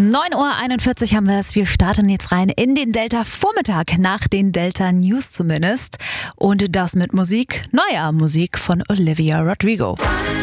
9:41 Uhr haben wir es. Wir starten jetzt rein in den Delta-Vormittag, nach den Delta-News zumindest. Und das mit Musik, neuer Musik von Olivia Rodrigo.